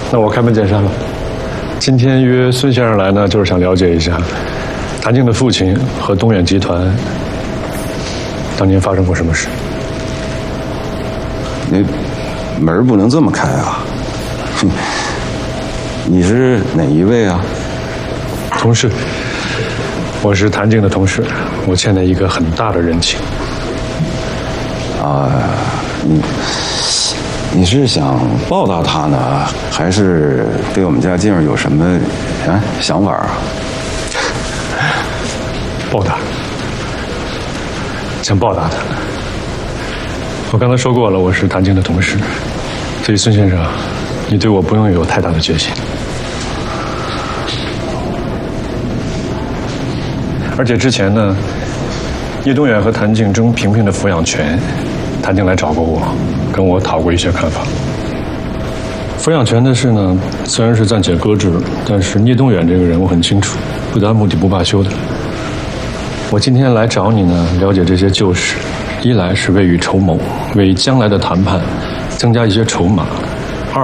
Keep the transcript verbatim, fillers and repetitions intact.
那我开门见山了。今天约孙先生来呢，就是想了解一下谭静的父亲和东远集团当年发生过什么事。 那门不能这么开啊！哼，你是哪一位啊？ 同事，我是谭静的同事，我欠他一个很大的人情。 啊，你你是想报答他呢，还是对我们家静儿有什么啊想法啊？ 报答，想报答他。我刚才说过了，我是谭静的同事，所以孙先生，你对我不用有太大的决心。而且之前呢，叶东远和谭静争萍萍的抚养权，谭静来找过我，跟我讨过一些看法。抚养权的事呢，虽然是暂且搁置了，但是聂东远这个人我很清楚，不达目的不罢休的。我今天来找你呢，了解这些旧事，一来是未雨绸缪，为将来的谈判增加一些筹码，